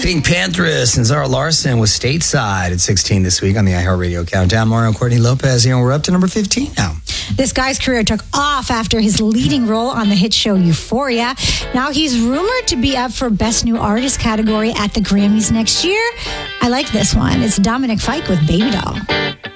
Pink Panthers and Zara Larson with Stateside at 16 this week on the iHeartRadio Countdown. Mario and Courtney Lopez here, and we're up to number 15 now. This guy's career took off after his leading role on the hit show Euphoria. Now he's rumored to be up for Best New Artist category at the Grammys next year. I like this one. It's Dominic Fike with Baby Doll.